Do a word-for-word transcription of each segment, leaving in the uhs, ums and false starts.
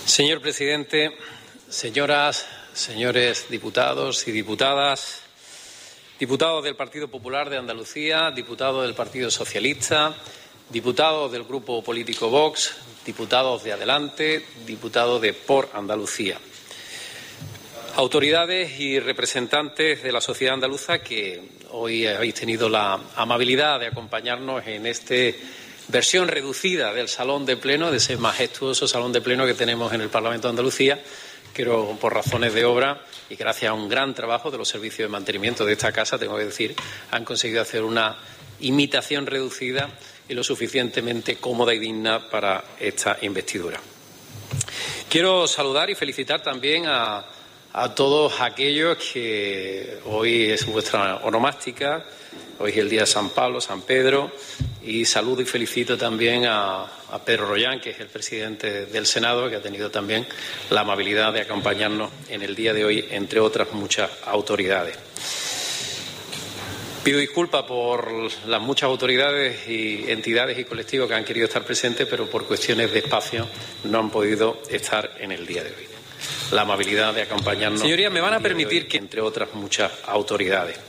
Señor presidente, señoras, señores diputados y diputadas, diputados del Partido Popular de Andalucía, diputados del Partido Socialista, diputados del Grupo Político Vox, diputados de Adelante, diputados de Por Andalucía, autoridades y representantes de la sociedad andaluza que hoy habéis tenido la amabilidad de acompañarnos en esta versión reducida del Salón de Pleno, de ese majestuoso Salón de Pleno que tenemos en el Parlamento de Andalucía, pero por razones de obra y gracias a un gran trabajo de los servicios de mantenimiento de esta casa, tengo que decir, han conseguido hacer una imitación reducida y lo suficientemente cómoda y digna para esta investidura. Quiero saludar y felicitar también a, a todos aquellos que hoy es vuestra onomástica, hoy es el día de San Pablo, San Pedro, y saludo y felicito también a, a Pedro Rollán, que es el presidente del Senado, que ha tenido también la amabilidad de acompañarnos en el día de hoy, entre otras muchas autoridades. Pido disculpas por las muchas autoridades y entidades y colectivos que han querido estar presentes, pero por cuestiones de espacio no han podido estar en el día de hoy. La amabilidad de acompañarnos. Señorías, me van a permitir hoy, que, entre otras muchas autoridades.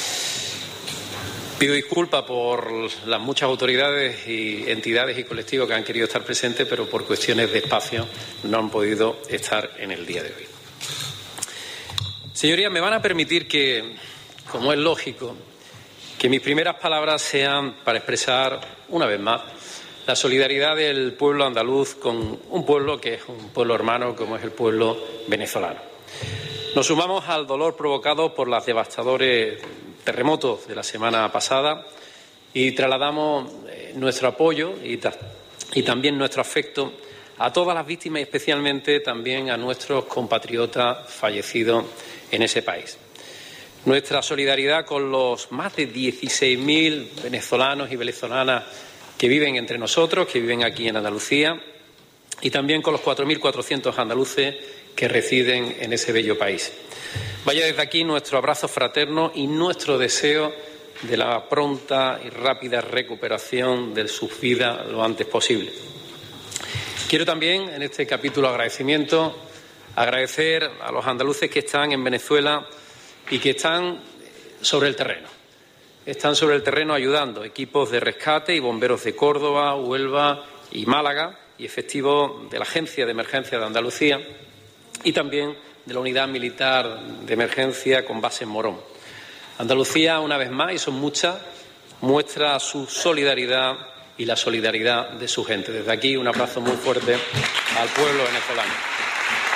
Pido disculpas por las muchas autoridades y entidades y colectivos que han querido estar presentes, pero por cuestiones de espacio no han podido estar en el día de hoy. Señorías, me van a permitir que, como es lógico, que mis primeras palabras sean para expresar, una vez más, la solidaridad del pueblo andaluz con un pueblo que es un pueblo hermano, como es el pueblo venezolano. Nos sumamos al dolor provocado por los devastadores terremotos de la semana pasada y trasladamos nuestro apoyo y, ta y también nuestro afecto a todas las víctimas y especialmente también a nuestros compatriotas fallecidos en ese país. Nuestra solidaridad con los más de dieciséis mil venezolanos y venezolanas que viven entre nosotros, que viven aquí en Andalucía, y también con los cuatro mil cuatrocientos andaluces que residen en ese bello país. Vaya desde aquí nuestro abrazo fraterno y nuestro deseo de la pronta y rápida recuperación de sus vidas lo antes posible. Quiero también, en este capítulo de agradecimiento, agradecer a los andaluces que están en Venezuela y que están sobre el terreno. Están sobre el terreno ayudando equipos de rescate y bomberos de Córdoba, Huelva y Málaga y efectivos de la Agencia de Emergencia de Andalucía y también de la Unidad Militar de Emergencia con base en Morón. Andalucía, una vez más, y son muchas, muestra su solidaridad y la solidaridad de su gente. Desde aquí, un abrazo muy fuerte al pueblo venezolano.